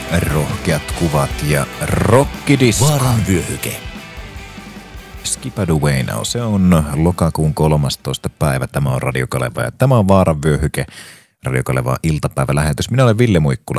rohkeat kuvat ja rockidisko. Vaaran vyöhyke. Skippa Away Now. Se on lokakuun 13. päivä. Tämä on Radio Kaleva ja tämä on Vaaran vyöhyke. Radio Kaleva iltapäivälähetys. Minä olen Ville Muikkula.